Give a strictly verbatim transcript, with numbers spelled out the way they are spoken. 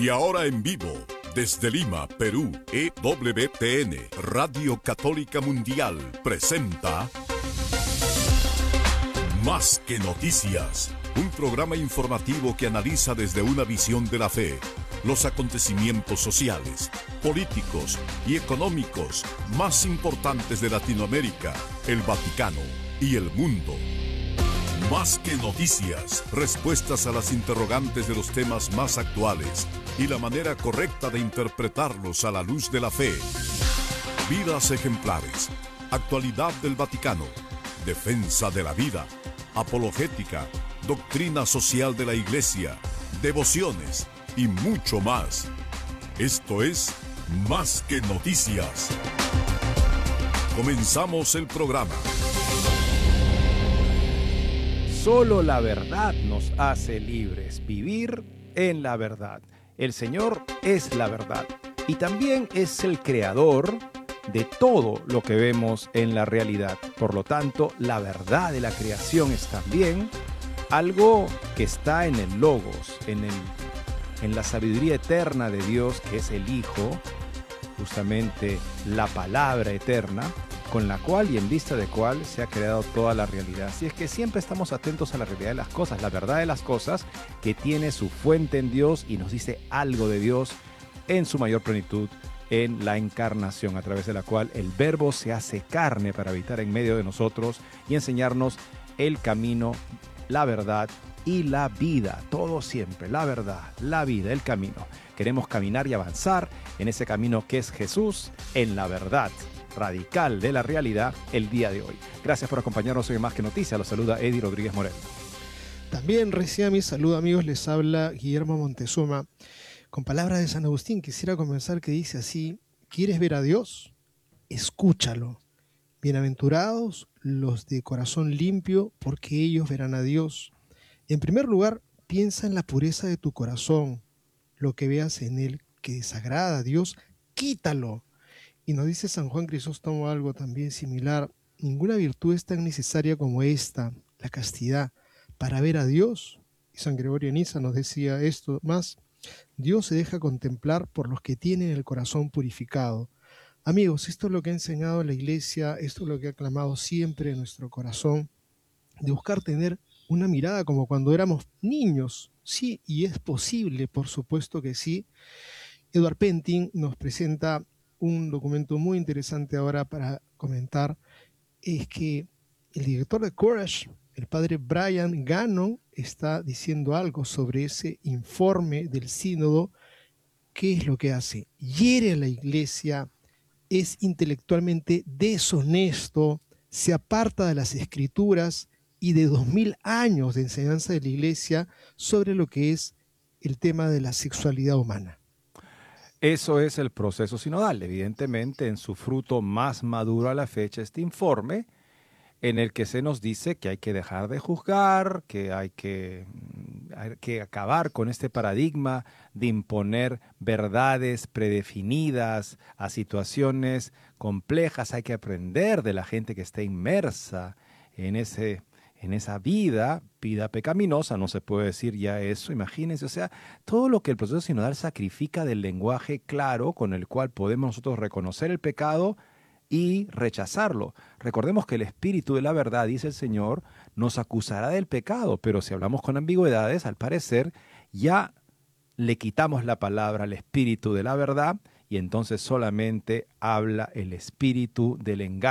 Y ahora en vivo, desde Lima, Perú, E W T N, Radio Católica Mundial, presenta Más que Noticias, un programa informativo que analiza desde una visión de la fe los acontecimientos sociales, políticos y económicos más importantes de Latinoamérica, el Vaticano y el mundo. Más que noticias, respuestas a las interrogantes de los temas más actuales y la manera correcta de interpretarlos a la luz de la fe. Vidas ejemplares, actualidad del Vaticano, defensa de la vida, apologética, doctrina social de la Iglesia, devociones y mucho más. Esto es Más que Noticias. Comenzamos el programa. Solo la verdad nos hace libres, vivir en la verdad. El Señor es la verdad y también es el creador de todo lo que vemos en la realidad. Por lo tanto, la verdad de la creación es también algo que está en el Logos, en, el, en la sabiduría eterna de Dios, que es el Hijo, justamente la palabra eterna, con la cual y en vista de cual se ha creado toda la realidad. Así es que siempre estamos atentos a la realidad de las cosas, la verdad de las cosas, que tiene su fuente en Dios y nos dice algo de Dios en su mayor plenitud en la encarnación, a través de la cual el Verbo se hace carne para habitar en medio de nosotros y enseñarnos el camino, la verdad y la vida. Todo siempre, la verdad, la vida, el camino. Queremos caminar y avanzar en ese camino que es Jesús, en la verdad radical de la realidad el día de hoy. Gracias por acompañarnos hoy en Más que Noticias. Los saluda Eddie Rodríguez Morel. También recién mi saludo, amigos, les habla Guillermo Montezuma. Con palabras de San Agustín quisiera comenzar, que dice así: ¿quieres ver a Dios? Escúchalo. Bienaventurados los de corazón limpio, porque ellos verán a Dios. En primer lugar, piensa en la pureza de tu corazón. Lo que veas en él que desagrada a Dios, quítalo. Y nos dice San Juan Crisóstomo algo también similar: ninguna virtud es tan necesaria como esta, la castidad, para ver a Dios. Y San Gregorio de Niza nos decía esto más: Dios se deja contemplar por los que tienen el corazón purificado. Amigos, esto es lo que ha enseñado la Iglesia, esto es lo que ha clamado siempre en nuestro corazón, de buscar tener una mirada como cuando éramos niños. Sí, y es posible, por supuesto que sí. Edward Pentin nos presenta un documento muy interesante ahora para comentar. Es que el director de Courage, el padre Brian Gannon, está diciendo algo sobre ese informe del sínodo. ¿Qué es lo que hace? Hiere a la Iglesia, es intelectualmente deshonesto, se aparta de las Escrituras y de dos mil años de enseñanza de la Iglesia sobre lo que es el tema de la sexualidad humana. Eso es el proceso sinodal. Evidentemente, en su fruto más maduro a la fecha, este informe en el que se nos dice que hay que dejar de juzgar, que hay que, hay que acabar con este paradigma de imponer verdades predefinidas a situaciones complejas. Hay que aprender de la gente que está inmersa en ese en esa vida, vida pecaminosa, no se puede decir ya eso, imagínense, o sea, todo lo que el proceso sinodal sacrifica del lenguaje claro con el cual podemos nosotros reconocer el pecado y rechazarlo. Recordemos que el Espíritu de la verdad, dice el Señor, nos acusará del pecado, pero si hablamos con ambigüedades, al parecer ya le quitamos la palabra al Espíritu de la verdad y entonces solamente habla el espíritu del engaño.